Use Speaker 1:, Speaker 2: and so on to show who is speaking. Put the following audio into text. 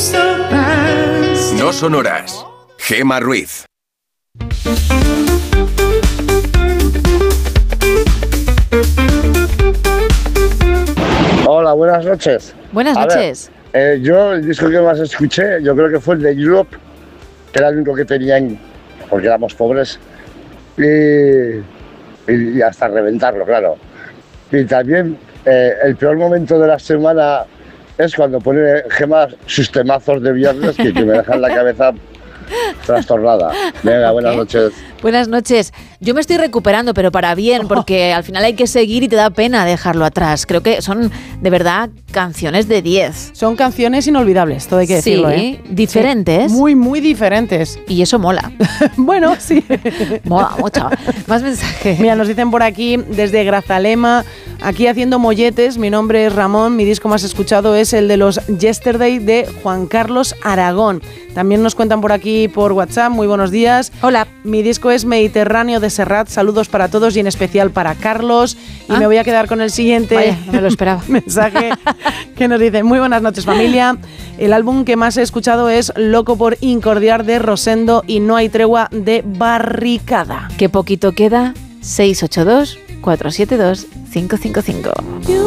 Speaker 1: No sonoras. Gemma Ruiz.
Speaker 2: Hola, buenas noches.
Speaker 3: Buenas noches.
Speaker 2: Yo el disco que más escuché, yo creo que fue el de Europe, que era el único que tenían, porque éramos pobres, y hasta reventarlo, claro. Y también el peor momento de la semana es cuando pone Gemma sus temazos de viernes que me dejan la cabeza trastornada. Venga, buenas noches.
Speaker 3: Buenas noches. Yo me estoy recuperando, pero para bien, porque al final hay que seguir y te da pena dejarlo atrás. Creo que son, de verdad, canciones de 10.
Speaker 4: Son canciones inolvidables, todo hay que decirlo,
Speaker 3: Sí, diferentes.
Speaker 4: Sí, muy, muy diferentes.
Speaker 3: Y eso mola.
Speaker 4: Bueno, sí.
Speaker 3: Mola mucho. Más mensajes.
Speaker 4: Mira, nos dicen por aquí, desde Grazalema, aquí haciendo molletes, mi nombre es Ramón, mi disco más escuchado es el de los Yesterday de Juan Carlos Aragón. También nos cuentan por aquí por WhatsApp, muy buenos días.
Speaker 3: Hola.
Speaker 4: Mi disco es Mediterráneo de Serrat, saludos para todos y en especial para Carlos. Y me voy a quedar con el siguiente
Speaker 3: Vaya, no me lo esperaba.
Speaker 4: mensaje que nos dice, muy buenas noches familia, el álbum que más he escuchado es Loco por Incordiar de Rosendo y No hay tregua de Barricada.
Speaker 3: Qué poquito queda, 682 472 555.